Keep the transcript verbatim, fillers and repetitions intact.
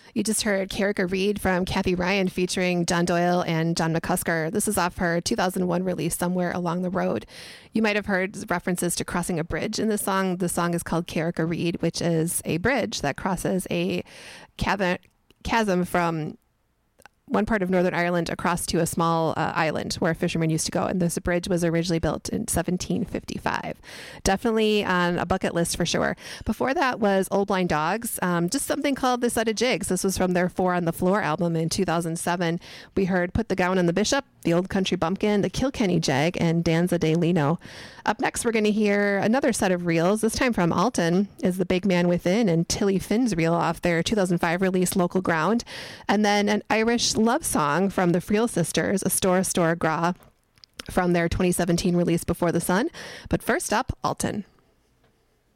You just heard Carricker Reed from Kathy Ryan featuring John Doyle and John McCusker. This is off her two thousand one release, Somewhere Along the Road. You might have heard references to crossing a bridge in the song. The song is called Carricker Reed, which is a bridge that crosses a chasm from one part of Northern Ireland across to a small uh, island where fishermen used to go. And this bridge was originally built in seventeen fifty-five. Definitely on a bucket list for sure. Before that was Old Blind Dogs, um, just something called The Set of Jigs. This was from their Four on the Floor album in two thousand seven. We heard Put the Gown on the Bishop, The Old Country Bumpkin, The Kilkenny Jag, and Danza de Lino. Up next, we're going to hear another set of reels, this time from Alton, is The Big Man Within and Tilly Finn's reel off their two thousand five release Local Ground. And then an Irish love song from the Friel Sisters, A Store, Store, Gra, from their twenty seventeen release Before the Sun. But first up, Alton.